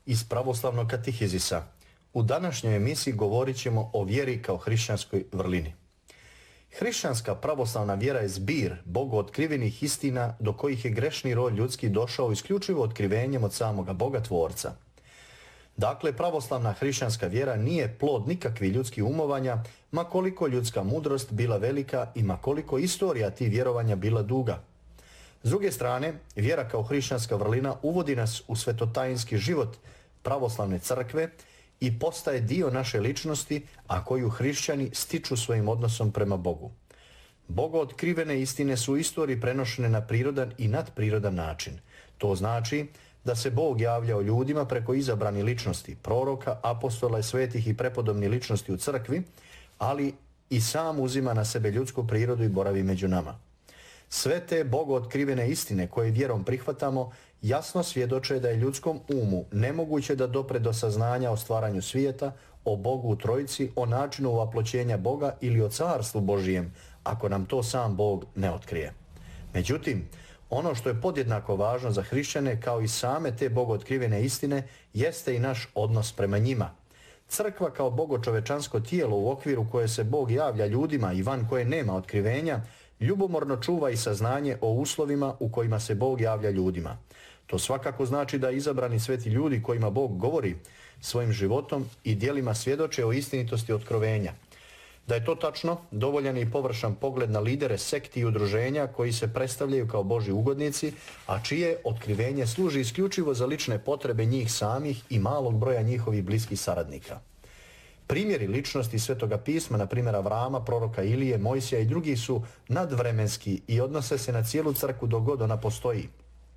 iz pravoslavnog katehizisa. U današnjoj emisiji govorit ćemo o vjeri kao hrišćanskoj vrlini. Hrišćanska pravoslavna vjera je zbir Bogu otkrivenih istina do kojih je grešni rod ljudski došao isključivo otkrivenjem od samoga Boga Tvorca. Dakle, pravoslavna hrišćanska vjera nije plod nikakvih ljudskih umovanja, ma koliko ljudska mudrost bila velika i ma koliko istorija tih vjerovanja bila duga. S druge strane, vjera kao hrišćanska vrlina uvodi nas u svetotajinski život pravoslavne crkve i postaje dio naše ličnosti, a koju hrišćani stiču svojim odnosom prema Bogu. Bogo otkrivene istine su u istoriji prenošene na prirodan i nadprirodan način. To znači da se Bog javljao ljudima preko izabrani ličnosti, proroka, apostola i svetih i prepodobnih ličnosti u crkvi, ali i sam uzima na sebe ljudsku prirodu i boravi među nama. Sve te Bogo otkrivene istine koje vjerom prihvatamo jasno svjedoče da je ljudskom umu nemoguće da dopre do saznanja o stvaranju svijeta, o Bogu u Trojici, o načinu uaploćenja Boga ili o carstvu Božijem, ako nam to sam Bog ne otkrije. Međutim, ono što je podjednako važno za hrišćane kao i same te bogootkrivene istine jeste i naš odnos prema njima. Crkva kao bogočovečansko tijelo u okviru koje se Bog javlja ljudima i van koje nema otkrivenja, ljubomorno čuva i saznanje o uslovima u kojima se Bog javlja ljudima. To svakako znači da izabrani sveti ljudi kojima Bog govori svojim životom i djelima svjedoče o istinitosti otkrovenja. Da je to tačno, dovoljan je i površan pogled na lidere sekti i udruženja koji se predstavljaju kao Božji ugodnici, a čije otkrivenje služi isključivo za lične potrebe njih samih i malog broja njihovih bliskih saradnika. Primjeri ličnosti Svetoga pisma, na primjer Avrama, proroka Ilije, Mojsija i drugi su nadvremenski i odnose se na cijelu crkvu dok god ona postoji.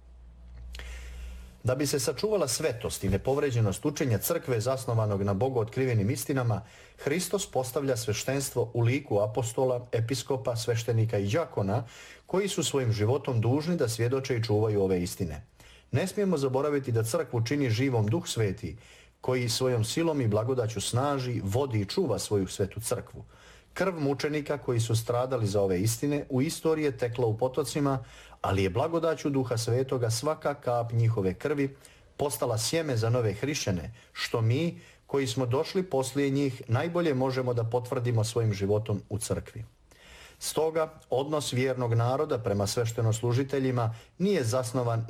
Da bi se sačuvala svetost i nepovređenost učenja crkve zasnovanog na Bogu otkrivenim istinama, Hristos postavlja sveštenstvo u liku apostola, episkopa, sveštenika i đakona, koji su svojim životom dužni da svjedoče i čuvaju ove istine. Ne smijemo zaboraviti da crkvu čini živom Duh Sveti, koji svojom silom i blagodaću snaži, vodi i čuva svoju svetu crkvu. Krv mučenika koji su stradali za ove istine u istoriji je tekla u potocima, ali je blagodaću Duha Svetoga svaka kap njihove krvi postala sjeme za nove hrišćane, što mi, koji smo došli poslije njih, najbolje možemo da potvrdimo svojim životom u crkvi. Stoga, odnos vjernog naroda prema sveštenoslужiteljima nije zasnovan